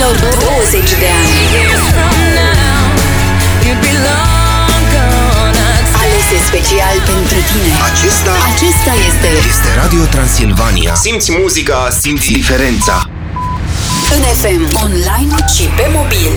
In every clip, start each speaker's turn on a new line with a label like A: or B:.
A: ultimilor 20 de ani. Alese special pentru tine. Acesta este
B: Radio Transilvania. Simți muzica, simți diferența.
A: în FM, online și pe mobil.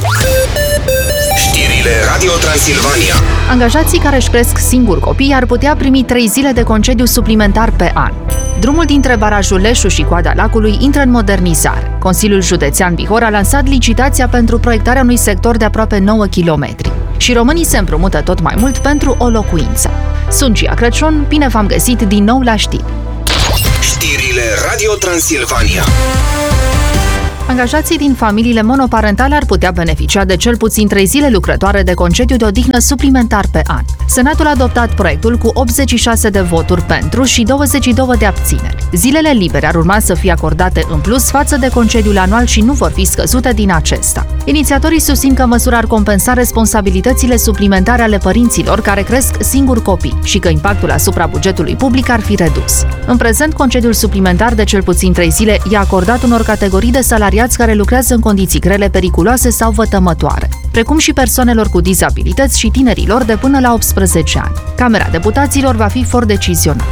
B: Știrile Radio Transilvania.
C: Angajații care își cresc singuri copii ar putea primi 3 zile de concediu suplimentar pe an. Drumul dintre barajul Leșu și Coada Lacului intră în modernizare. Consiliul Județean Bihor a lansat licitația pentru proiectarea unui sector de aproape 9 km. Și românii se împrumută tot mai mult pentru o locuință. Sunt Gia Crăciun, bine v-am găsit din nou la știri.
B: Știrile Radio Transilvania.
C: Angajații din familiile monoparentale ar putea beneficia de cel puțin 3 zile lucrătoare de concediu de odihnă suplimentar pe an. Senatul a adoptat proiectul cu 86 de voturi pentru și 22 de abțineri. Zilele libere ar urma să fie acordate în plus față de concediul anual și nu vor fi scăzute din acesta. Inițiatorii susțin că măsura ar compensa responsabilitățile suplimentare ale părinților care cresc singuri copii și că impactul asupra bugetului public ar fi redus. În prezent, concediul suplimentar de cel puțin 3 zile e acordat unor categorii de salariați care lucrează în condiții grele, periculoase sau vătămătoare, precum și persoanelor cu dizabilități și tinerilor de până la 18 ani. Camera Deputaților va fi for decizional.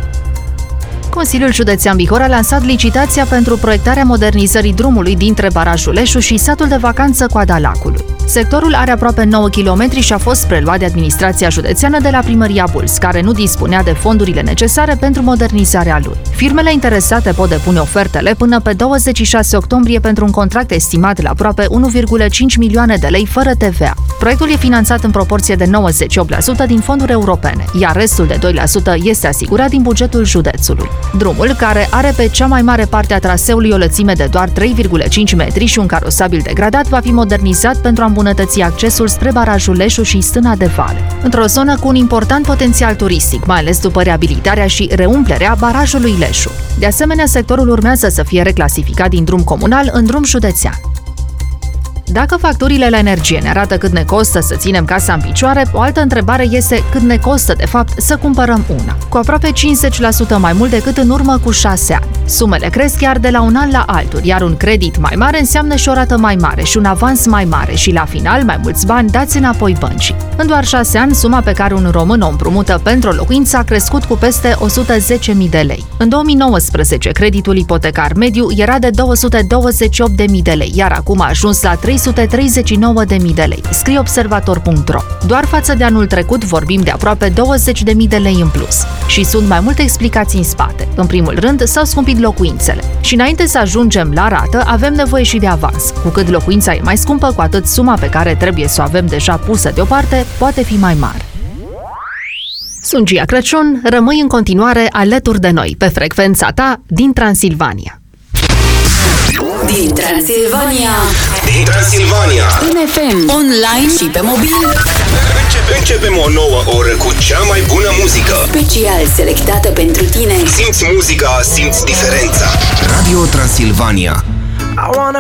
C: Consiliul Județean Bihor a lansat licitația pentru proiectarea modernizării drumului dintre barajul Leșu și satul de vacanță Coada Lacului. Sectorul are aproape 9 km și a fost preluat de administrația județeană de la Primăria Bulți, care nu dispunea de fondurile necesare pentru modernizarea lui. Firmele interesate pot depune ofertele până pe 26 octombrie pentru un contract estimat la aproape 1,5 milioane de lei fără TVA. Proiectul e finanțat în proporție de 98% din fonduri europene, iar restul de 2% este asigurat din bugetul județului. Drumul, care are pe cea mai mare parte a traseului o lățime de doar 3,5 metri și un carosabil degradat, va fi modernizat pentru a îmbunătăți accesul spre barajul Leșu și Stâna de Vale, într-o zonă cu un important potențial turistic, mai ales după reabilitarea și reumplerea barajului Leșu. De asemenea, sectorul urmează să fie reclasificat din drum comunal în drum județean. Dacă facturile la energie ne arată cât ne costă să ținem casa în picioare, o altă întrebare este cât ne costă, de fapt, să cumpărăm una. Cu aproape 50% mai mult decât în urmă cu 6 ani. Sumele cresc chiar de la un an la altul, iar un credit mai mare înseamnă și o rată mai mare și un avans mai mare și, la final, mai mulți bani dați înapoi băncii. În doar 6 ani, suma pe care un român o împrumută pentru o locuință a crescut cu peste 110.000 de lei. În 2019, creditul ipotecar mediu era de 228.000 de lei, iar acum a ajuns la 339.000 de lei, scrie observator.ro. Doar față de anul trecut vorbim de aproape 20.000 de lei în plus. Și sunt mai multe explicații în spate. În primul rând, s-au scumpit locuințele. Și înainte să ajungem la rată, avem nevoie și de avans. Cu cât locuința e mai scumpă, cu atât suma pe care trebuie să o avem deja pusă deoparte poate fi mai mare. Sunt Gia Crăciun, rămâi în continuare alături de noi pe frecvența ta din Transilvania.
A: Din Transilvania.
B: În
A: FM, online și pe mobil.
B: Începem o nouă oră cu cea mai bună muzică.
A: Special selectată pentru tine.
B: Simți muzica, simți diferența. Radio Transilvania.
D: I wanna